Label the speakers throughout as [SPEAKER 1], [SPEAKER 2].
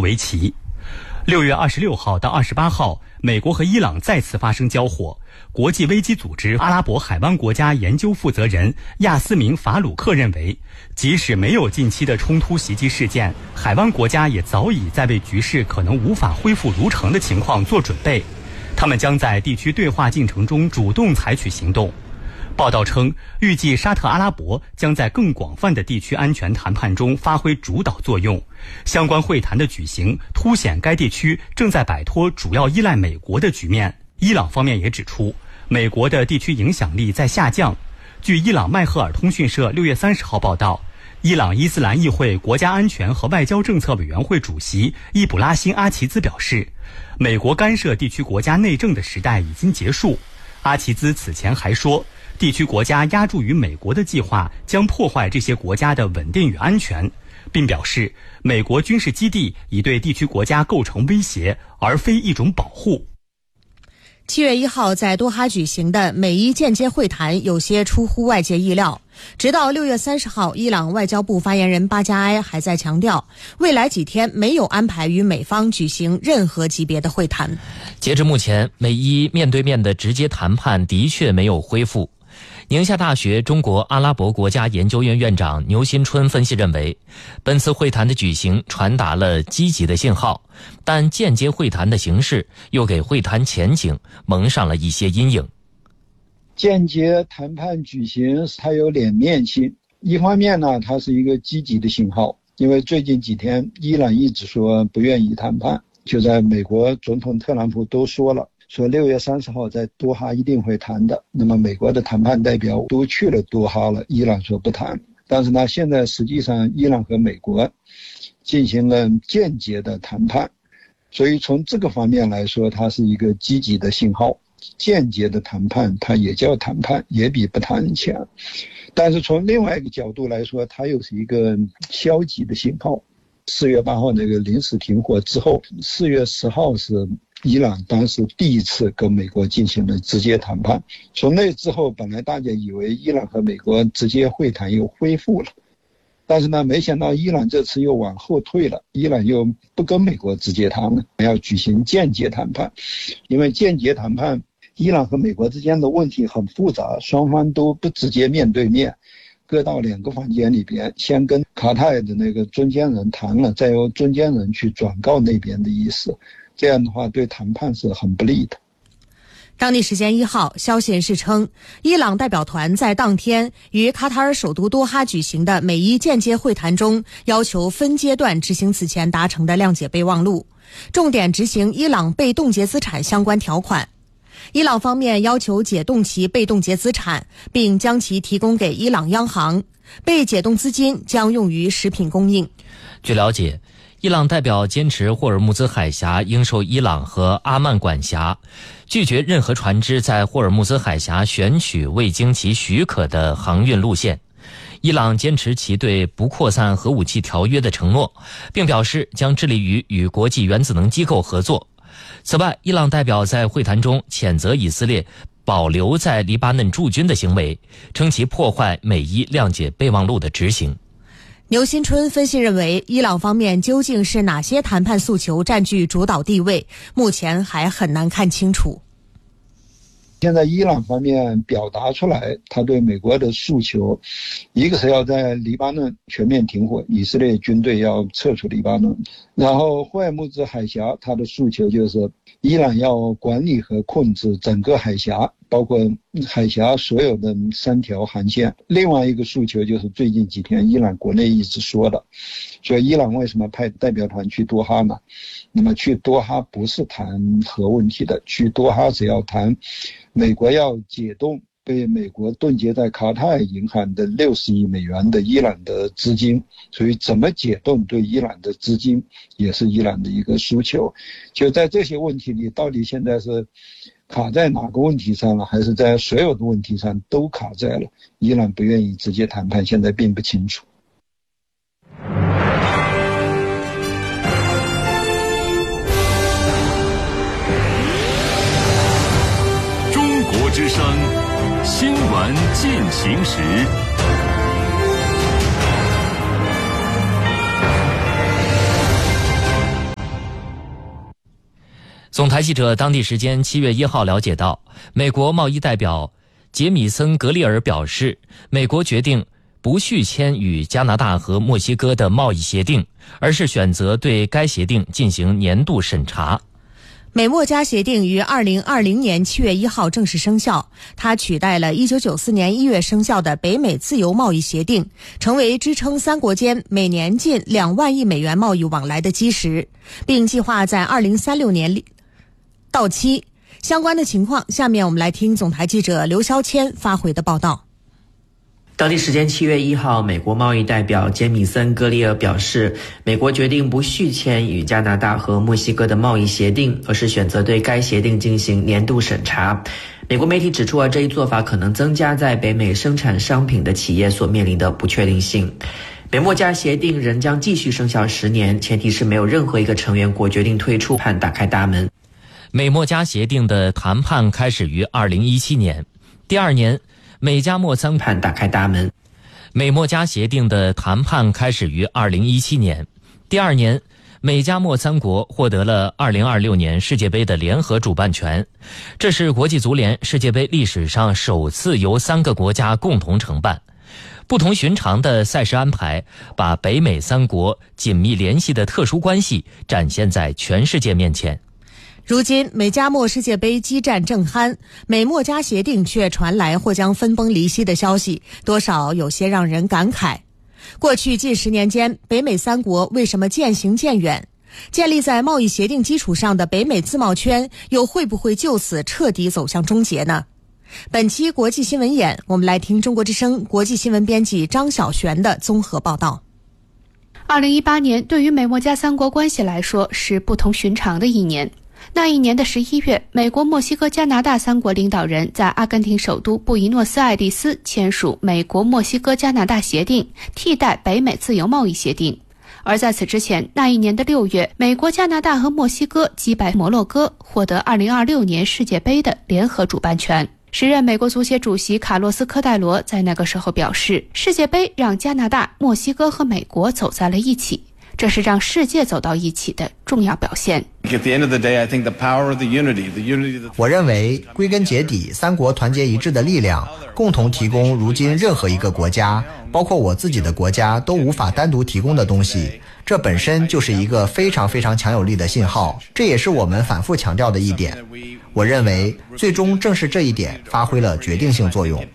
[SPEAKER 1] 为棋。6月26号到28号，美国和伊朗再次发生交火。国际危机组织阿拉伯海湾国家研究负责人亚斯明·法鲁克认为，即使没有近期的冲突袭击事件，海湾国家也早已在为局势可能无法恢复如常的情况做准备。他们将在地区对话进程中主动采取行动。报道称，预计沙特阿拉伯将在更广泛的地区安全谈判中发挥主导作用。相关会谈的举行，凸显该地区正在摆脱主要依赖美国的局面。伊朗方面也指出，美国的地区影响力在下降。据伊朗迈赫尔通讯社6月30号报道，伊朗伊斯兰议会国家安全和外交政策委员会主席伊卜拉欣·阿齐兹表示，美国干涉地区国家内政的时代已经结束。阿齐兹此前还说，地区国家押注于美国的计划将破坏这些国家的稳定与安全，并表示美国军事基地已对地区国家构成威胁，而非一种保护。
[SPEAKER 2] 7月1号在多哈举行的美伊间接会谈有些出乎外界意料，直到6月30号，伊朗外交部发言人巴加埃还在强调，未来几天没有安排与美方举行任何级别的会谈。
[SPEAKER 3] 截至目前，美伊面对面的直接谈判的确没有恢复。宁夏大学中国阿拉伯国家研究院院长牛新春分析认为，本次会谈的举行传达了积极的信号，但间接会谈的形式又给会谈前景蒙上了一些阴影。
[SPEAKER 4] 间接谈判举行它有两面性，一方面呢，它是一个积极的信号，因为最近几天伊朗一直说不愿意谈判，就在美国总统特朗普都说6月30号在多哈一定会谈的。那么美国的谈判代表都去了多哈了，伊朗说不谈。但是呢，现在实际上伊朗和美国进行了间接的谈判，所以从这个方面来说，它是一个积极的信号。间接的谈判它也叫谈判，也比不谈强。但是从另外一个角度来说，它又是一个消极的信号。4月8号那个临时停火之后，4月10号是伊朗当时第一次跟美国进行了直接谈判。从那之后，本来大家以为伊朗和美国直接会谈又恢复了，但是呢，没想到伊朗这次又往后退了，伊朗又不跟美国直接谈了，要举行间接谈判。因为间接谈判，伊朗和美国之间的问题很复杂，双方都不直接面对面，各到2个房间里边，先跟卡塔尔的那个中间人谈了，再由中间人去转告那边的意思，这样的话对谈判是很不利的。
[SPEAKER 2] 当地时间1号，消息人士称，伊朗代表团在当天于卡塔尔首都多哈举行的美伊间接会谈中，要求分阶段执行此前达成的谅解备忘录，重点执行伊朗被冻结资产相关条款。伊朗方面要求解冻其被冻结资产，并将其提供给伊朗央行，被解冻资金将用于食品供应。
[SPEAKER 3] 据了解，伊朗代表坚持霍尔木兹海峡应受伊朗和阿曼管辖，拒绝任何船只在霍尔木兹海峡选取未经其许可的航运路线。伊朗坚持其对不扩散核武器条约的承诺，并表示将致力于与国际原子能机构合作。此外，伊朗代表在会谈中谴责以色列保留在黎巴嫩驻军的行为，称其破坏美伊谅解备忘录的执行。
[SPEAKER 2] 牛新春分析认为，伊朗方面究竟是哪些谈判诉求占据主导地位，目前还很难看清楚。
[SPEAKER 4] 现在伊朗方面表达出来他对美国的诉求，一个是要在黎巴嫩全面停火，以色列军队要撤出黎巴嫩，然后霍尔木兹海峡他的诉求就是伊朗要管理和控制整个海峡，包括海峡所有的3条航线。另外一个诉求就是最近几天伊朗国内一直说的，所以伊朗为什么派代表团去多哈呢？那么去多哈不是谈核问题的，去多哈只要谈美国要解冻被美国冻结在卡塔尔银行的60亿美元的伊朗的资金，所以怎么解冻对伊朗的资金也是伊朗的一个诉求。就在这些问题里，到底现在是卡在哪个问题上了，还是在所有的问题上都卡在了？伊朗不愿意直接谈判，现在并不清楚。
[SPEAKER 5] 之声新闻进行时。
[SPEAKER 3] 总台记者当地时间7月1号了解到，美国贸易代表杰米森·格利尔表示，美国决定不续签与加拿大和墨西哥的贸易协定，而是选择对该协定进行年度审查。
[SPEAKER 2] 美墨加协定于2020年7月1号正式生效，它取代了1994年1月生效的北美自由贸易协定，成为支撑三国间每年近2万亿美元贸易往来的基石，并计划在2036年到期。相关的情况，下面我们来听总台记者刘肖谦发回的报道。
[SPEAKER 6] 当地时间7月1号，美国贸易代表杰米森·格里尔表示，美国决定不续签与加拿大和墨西哥的贸易协定，而是选择对该协定进行年度审查。美国媒体指出，这一做法可能增加在北美生产商品的企业所面临的不确定性。美墨加协定仍将继续生效10年，前提是没有任何一个成员国决定退出，判打开大门。
[SPEAKER 3] 美墨加协定的谈判开始于2017年，第2年美加墨三
[SPEAKER 6] 判打开大门。
[SPEAKER 3] 美墨加协定的谈判开始于2017年，第2年美加墨三国获得了2026年世界杯的联合主办权，这是国际足联世界杯历史上首次由3个国家共同承办。不同寻常的赛事安排，把北美三国紧密联系的特殊关系展现在全世界面前。
[SPEAKER 2] 如今美加墨世界杯激战正酣，美墨加协定却传来或将分崩离析的消息，多少有些让人感慨。过去近10年间，北美三国为什么渐行渐远？建立在贸易协定基础上的北美自贸圈又会不会就此彻底走向终结呢？本期国际新闻眼，我们来听中国之声国际新闻编辑张晓璇的综合报道。
[SPEAKER 7] 2018年对于美墨加三国关系来说是不同寻常的一年。那一年的11月，美国、墨西哥、加拿大三国领导人在阿根廷首都布宜诺斯艾利斯签署美国、墨西哥、加拿大协定，替代北美自由贸易协定。而在此之前，那一年的6月，美国、加拿大和墨西哥击败摩洛哥，获得2026年世界杯的联合主办权。时任美国足协主席卡洛斯·科戴罗在那个时候表示，世界杯让加拿大、墨西哥和美国走在了一起，这是让世界走到一起的重要表现。
[SPEAKER 8] 我认为归根结底，三国团结一致的力量共同提供如今任何一个国家，包括我自己的国家都无法单独提供的东西，这本身就是一个非常非常强有力的信号，这也是我们反复强调的一点。我认为最终正是这一点发挥了决定性作用。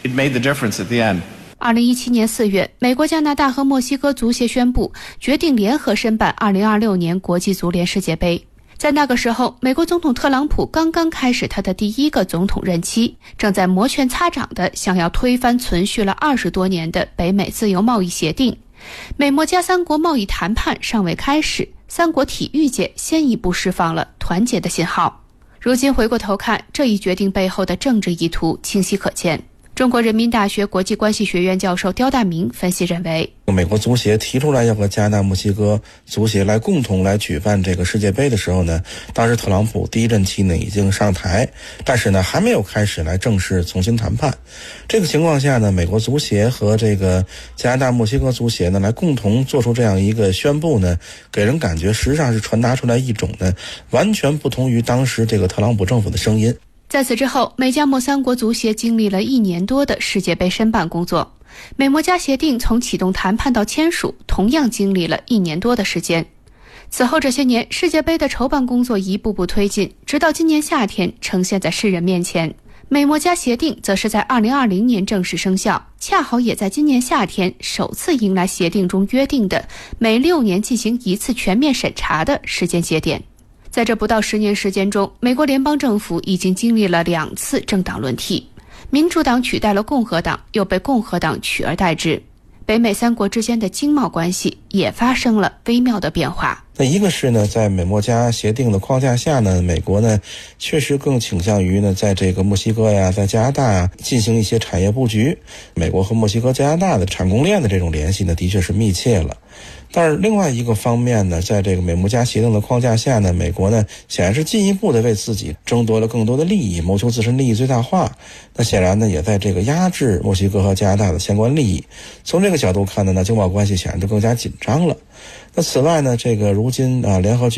[SPEAKER 7] 2017年4月，美国、加拿大和墨西哥足协宣布决定联合申办2026年国际足联世界杯。在那个时候，美国总统特朗普刚刚开始他的第1个总统任期，正在摩拳擦掌地想要推翻存续了20多年的北美自由贸易协定。美墨加三国贸易谈判尚未开始，三国体育界先一步释放了团结的信号。如今回过头看，这一决定背后的政治意图清晰可见。中国人民大学国际关系学院教授刁大明分析认为，
[SPEAKER 9] 美国足协提出来要和加拿大、墨西哥足协来共同来举办这个世界杯的时候呢，当时特朗普第1任期呢已经上台，但是呢还没有开始来正式重新谈判。这个情况下呢，美国足协和这个加拿大、墨西哥足协呢来共同做出这样一个宣布呢，给人感觉实际上是传达出来一种呢完全不同于当时这个特朗普政府的声音。
[SPEAKER 7] 在此之后，美加墨三国足协经历了1年多的世界杯申办工作。美墨加协定从启动谈判到签署，同样经历了1年多的时间。此后这些年，世界杯的筹办工作一步步推进，直到今年夏天呈现在世人面前。美墨加协定则是在2020年正式生效，恰好也在今年夏天首次迎来协定中约定的每6年进行1次全面审查的时间节点。在这不到10年时间中，美国联邦政府已经经历了2次政党轮替，民主党取代了共和党，又被共和党取而代之。北美三国之间的经贸关系也发生了微妙的变化。
[SPEAKER 9] 那一个是呢，在美墨加协定的框架下呢，美国呢确实更倾向于呢，在这个墨西哥呀、在加拿大呀进行一些产业布局。美国和墨西哥、加拿大的产供链的这种联系呢，的确是密切了。但是另外一个方面呢，在这个美墨加协定的框架下呢，美国呢显然是进一步的为自己争夺了更多的利益，谋求自身利益最大化。那显然呢，也在这个压制墨西哥和加拿大的相关利益。从这个角度看呢，那经贸关系显然就更加紧张了。那此外呢，这个如今联合